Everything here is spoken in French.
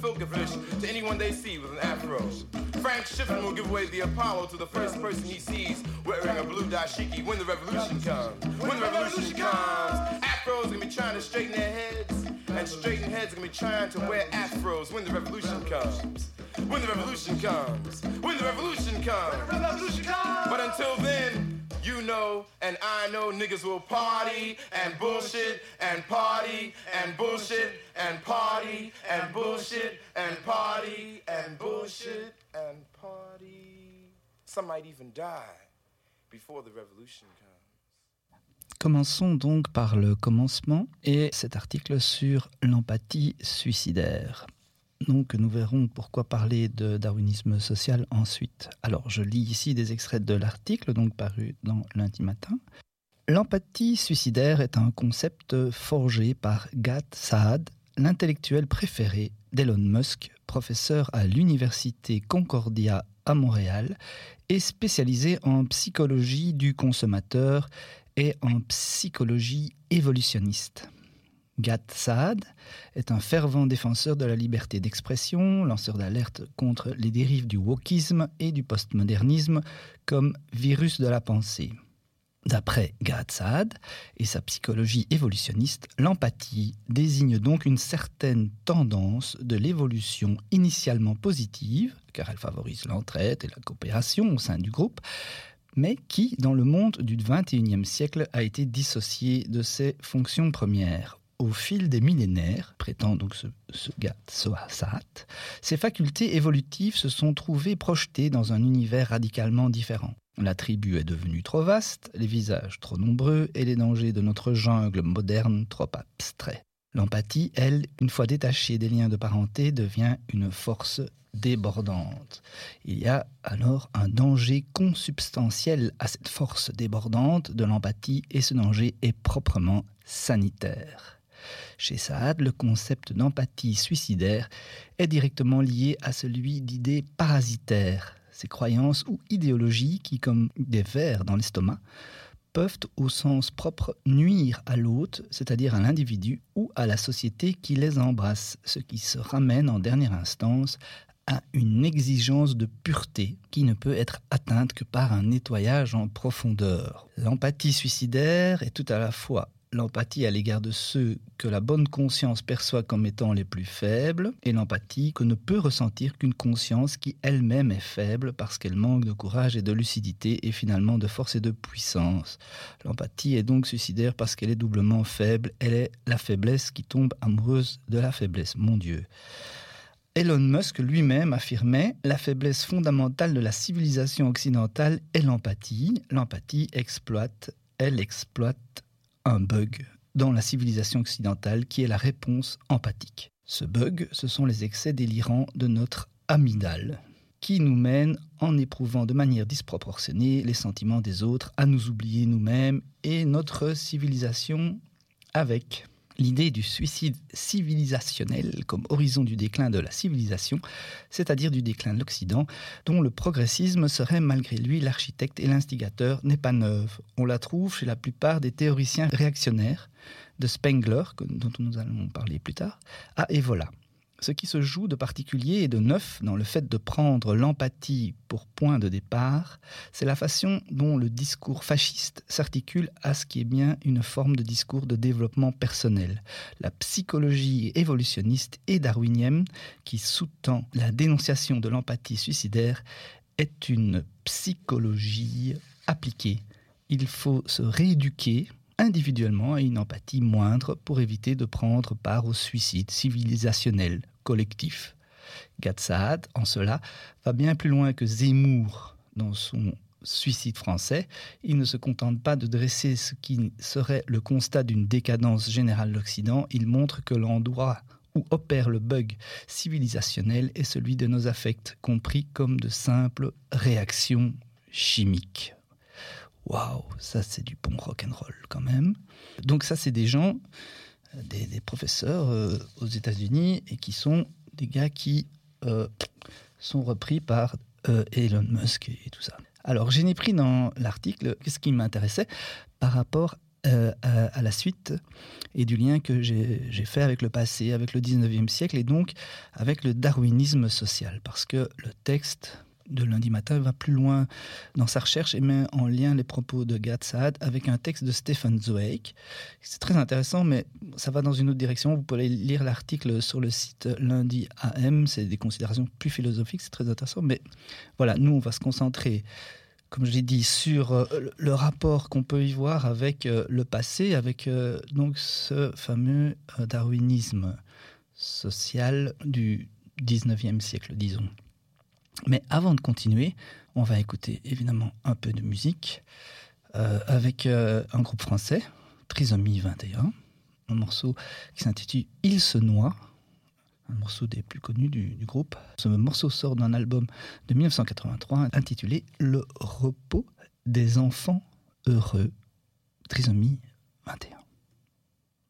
Filker fish to anyone they see with an afro. Frank Shippen will give away the Apollo to the first person he sees wearing a blue dashiki when the revolution comes. When the revolution comes, afros gonna be trying to straighten their heads, and straighten heads gonna be trying to wear afros when the revolution comes. When the revolution comes. When the revolution comes. When the revolution comes. But until then, you know and I know niggas will party and bullshit and party and bullshit and party and bullshit and party and bullshit and party. Some might even die before the revolution comes. Commençons donc par le commencement et cet article sur l'empathie suicidaire. Donc nous verrons pourquoi parler de darwinisme social ensuite. Alors je lis ici des extraits de l'article donc paru dans Lundi Matin. L'empathie suicidaire est un concept forgé par Gad Saad, l'intellectuel préféré d'Elon Musk, professeur à l'université Concordia à Montréal et spécialisé en psychologie du consommateur et en psychologie évolutionniste. Gad Saad est un fervent défenseur de la liberté d'expression, lanceur d'alerte contre les dérives du wokisme et du postmodernisme comme virus de la pensée. D'après Gad Saad et sa psychologie évolutionniste, l'empathie désigne donc une certaine tendance de l'évolution initialement positive, car elle favorise l'entraide et la coopération au sein du groupe, mais qui, dans le monde du XXIe siècle, a été dissociée de ses fonctions premières. Au fil des millénaires, prétend donc ce Gad Saad, ces facultés évolutives se sont trouvées projetées dans un univers radicalement différent. La tribu est devenue trop vaste, les visages trop nombreux et les dangers de notre jungle moderne trop abstraits. L'empathie, elle, une fois détachée des liens de parenté, devient une force débordante. Il y a alors un danger consubstantiel à cette force débordante de l'empathie et ce danger est proprement sanitaire. Chez Saad, le concept d'empathie suicidaire est directement lié à celui d'idées parasitaires, ces croyances ou idéologies qui, comme des vers dans l'estomac, peuvent au sens propre nuire à l'hôte, c'est-à-dire à l'individu ou à la société qui les embrasse, ce qui se ramène en dernière instance à une exigence de pureté qui ne peut être atteinte que par un nettoyage en profondeur. L'empathie suicidaire est tout à la fois l'empathie à l'égard de ceux que la bonne conscience perçoit comme étant les plus faibles et l'empathie que ne peut ressentir qu'une conscience qui elle-même est faible parce qu'elle manque de courage et de lucidité et finalement de force et de puissance. L'empathie est donc suicidaire parce qu'elle est doublement faible. Elle est la faiblesse qui tombe amoureuse de la faiblesse. Mon Dieu. Elon Musk lui-même affirmait « La faiblesse fondamentale de la civilisation occidentale est l'empathie. L'empathie exploite un bug dans la civilisation occidentale qui est la réponse empathique. Ce bug, ce sont les excès délirants de notre amygdale qui nous mènent, en éprouvant de manière disproportionnée les sentiments des autres, à nous oublier nous-mêmes et notre civilisation avec. L'idée du suicide civilisationnel comme horizon du déclin de la civilisation, c'est-à-dire du déclin de l'Occident, dont le progressisme serait malgré lui l'architecte et l'instigateur, n'est pas neuve. On la trouve chez la plupart des théoriciens réactionnaires, de Spengler, dont nous allons parler plus tard, à Evola. Ce qui se joue de particulier et de neuf dans le fait de prendre l'empathie pour point de départ, c'est la façon dont le discours fasciste s'articule à ce qui est bien une forme de discours de développement personnel. La psychologie évolutionniste et darwinienne, qui sous-tend la dénonciation de l'empathie suicidaire, est une psychologie appliquée. Il faut se rééduquer individuellement à une empathie moindre pour éviter de prendre part au suicide civilisationnel collectif. Gad Saad, en cela, va bien plus loin que Zemmour dans son suicide français. Il ne se contente pas de dresser ce qui serait le constat d'une décadence générale de l'Occident. Il montre que l'endroit où opère le bug civilisationnel est celui de nos affects, compris comme de simples réactions chimiques. Waouh, ça c'est du bon rock'n'roll quand même. Donc ça c'est des gens, des professeurs aux États-Unis et qui sont des gars qui sont repris par Elon Musk et tout ça. Alors j'ai pris dans l'article ce qui m'intéressait par rapport à la suite et du lien que j'ai fait avec le passé, avec le 19e siècle et donc avec le darwinisme social. Parce que le texte de lundi matin va plus loin dans sa recherche et met en lien les propos de Gad Saad avec un texte de Stefan Zweig. C'est très intéressant, mais ça va dans une autre direction. Vous pouvez lire l'article sur le site Lundi AM. C'est des considérations plus philosophiques, c'est très intéressant. Mais voilà, nous, on va se concentrer, comme je l'ai dit, sur le rapport qu'on peut y voir avec le passé, avec donc ce fameux darwinisme social du 19e siècle, disons. Mais avant de continuer, on va écouter évidemment un peu de musique avec un groupe français, Trisomie 21, un morceau qui s'intitule « Il se noie », un morceau des plus connus du groupe. Ce morceau sort d'un album de 1983 intitulé « Le repos des enfants heureux », Trisomie 21.